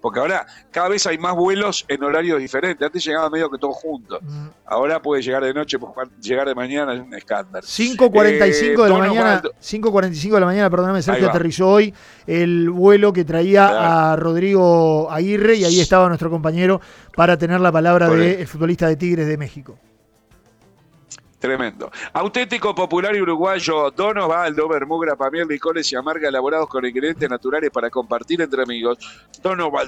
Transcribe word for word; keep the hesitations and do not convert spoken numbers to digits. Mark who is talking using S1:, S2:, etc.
S1: porque ahora cada vez hay más vuelos en horarios diferentes. Antes llegaba medio que todos juntos. Mm. Ahora puede llegar de noche, pues llegar de mañana es un escándalo.
S2: cinco cuarenta y cinco eh, de la mañana, Osvaldo. cinco cuarenta y cinco de la mañana, perdóname, Sergio, aterrizó hoy el vuelo que traía claro. a Rodrigo Aguirre y ahí estaba nuestro compañero para tener la palabra del futbolista de Tigres de México.
S1: Tremendo. Auténtico, popular y uruguayo, Don Osvaldo, Bermugra, pamiel, licores y amarga elaborados con ingredientes naturales para compartir entre amigos. Don Osvaldo.